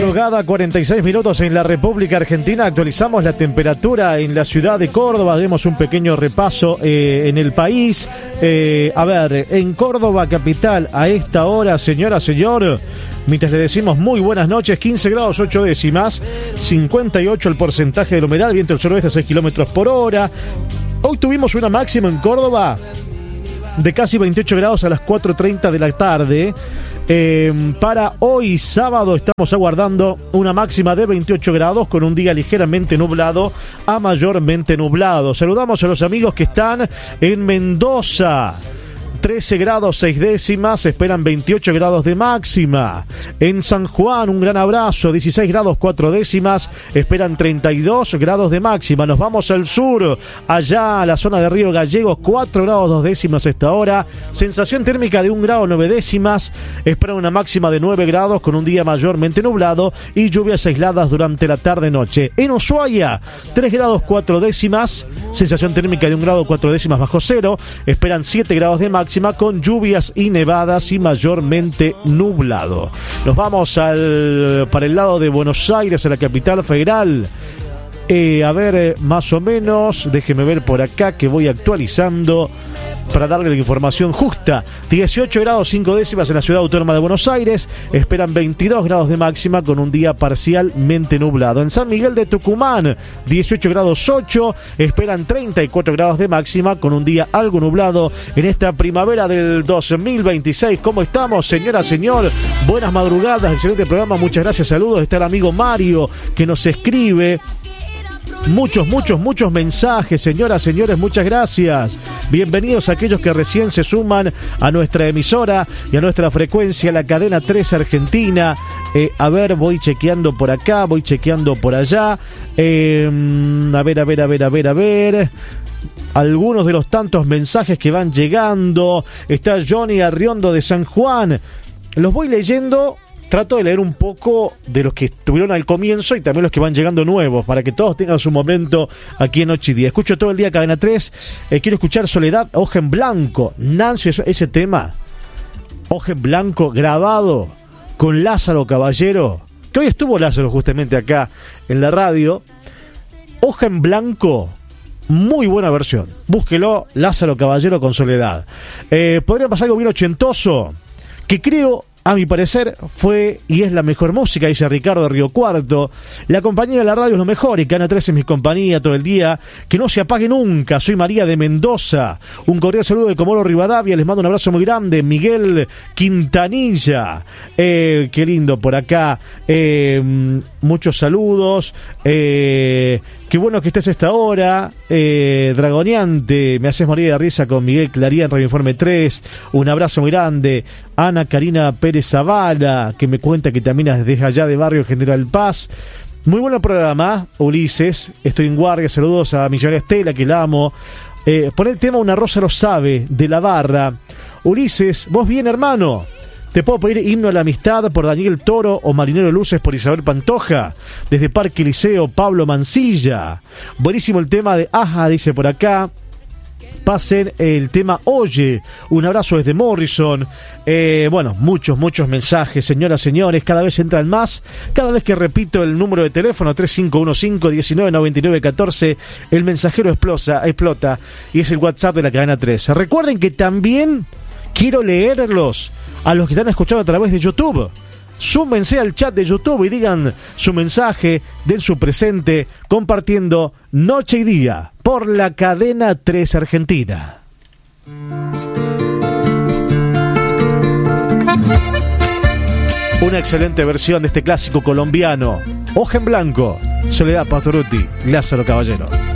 madrugada, 46 minutos en la República Argentina. Actualizamos la temperatura en la ciudad de Córdoba. Haremos un pequeño repaso en el país. En Córdoba capital, a esta hora, señora, señor, mientras le decimos muy buenas noches, 15 grados 8 décimas, 58 el porcentaje de la humedad, viento del suroeste a 6 kilómetros por hora. Hoy tuvimos una máxima en Córdoba de casi 28 grados a las 4:30 de la tarde. Para hoy sábado estamos aguardando una máxima de 28 grados con un día ligeramente nublado a mayormente nublado. Saludamos a los amigos que están en Mendoza. 13 grados 6 décimas, esperan 28 grados de máxima. En San Juan, un gran abrazo, 16 grados 4 décimas, esperan 32 grados de máxima. Nos vamos al sur, allá a la zona de Río Gallegos, 4 grados 2 décimas a esta hora. Sensación térmica de 1 grado 9 décimas, esperan una máxima de 9 grados con un día mayormente nublado y lluvias aisladas durante la tarde-noche. En Ushuaia, 3 grados 4 décimas, sensación térmica de 1 grado 4 décimas bajo cero, esperan 7 grados de máxima con lluvias y nevadas y mayormente nublado. Nos vamos para el lado de Buenos Aires, a la capital federal. Más o menos, déjeme ver por acá que voy actualizando para darle la información justa. 18 grados 5 décimas en la ciudad autónoma de Buenos Aires, esperan 22 grados de máxima con un día parcialmente nublado. En San Miguel de Tucumán, 18 grados 8, esperan 34 grados de máxima con un día algo nublado en esta primavera del 2026. ¿Cómo estamos, señora, señor? Buenas madrugadas, excelente programa, muchas gracias, saludos. Está el amigo Mario que nos escribe. Muchos mensajes, señoras, señores, muchas gracias. Bienvenidos a aquellos que recién se suman a nuestra emisora y a nuestra frecuencia, la cadena 3 Argentina. Voy chequeando por acá, voy chequeando por allá. Algunos de los tantos mensajes que van llegando. Está Johnny Arriondo de San Juan. Los voy leyendo. Trato de leer un poco de los que estuvieron al comienzo y también los que van llegando nuevos, para que todos tengan su momento aquí en Noche y Día. Escucho todo el día Cadena 3, quiero escuchar Soledad, Hoja en Blanco. Nancy, ese tema, Hoja en Blanco, grabado con Lázaro Caballero, que hoy estuvo Lázaro justamente acá en la radio. Hoja en Blanco, muy buena versión. Búsquelo, Lázaro Caballero con Soledad. Podría pasar algo bien ochentoso, que creo, a mi parecer, fue y es la mejor música, dice Ricardo de Río Cuarto. La compañía de la radio es lo mejor y Cadena 3 es mi compañía todo el día. Que no se apague nunca. Soy María de Mendoza. Un cordial saludo de Comodoro Rivadavia. Les mando un abrazo muy grande. Miguel Quintanilla. Qué lindo por acá. Muchos saludos. Qué bueno que estés a esta hora. Dragoneante. Me haces morir de risa con Miguel Claría en Radio Informe 3. Un abrazo muy grande. Ana Karina Pérez Zavala, que me cuenta que también desde allá de Barrio General Paz. Muy buen programa, Ulises. Estoy en guardia. Saludos a Millonaria Estela, que la amo. Pon el tema Una Rosa lo sabe, de La Barra. Ulises, vos bien, hermano. Te puedo pedir Himno a la Amistad por Daniel Toro o Marinero de Luces por Isabel Pantoja. Desde Parque Liceo, Pablo Mancilla. Buenísimo el tema de Aja, dice por acá. Pasen el tema Oye. Un abrazo desde Morrison. Muchos mensajes, señoras, señores. Cada vez entran más. Cada vez que repito el número de teléfono 3515-199914, el mensajero explota. Y es el WhatsApp de la cadena 3. Recuerden que también quiero leerlos a los que están escuchando a través de YouTube. Súmense al chat de YouTube y digan su mensaje, den su presente, compartiendo Noche y Día por la cadena 3 Argentina. Una excelente versión de este clásico colombiano, Hoja en Blanco, Soledad Pastorutti, Lázaro Caballero.